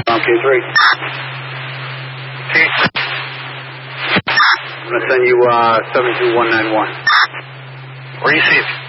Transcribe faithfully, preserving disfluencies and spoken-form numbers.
On Q three. I'm going to send you uh, seven two one nine one. Receive.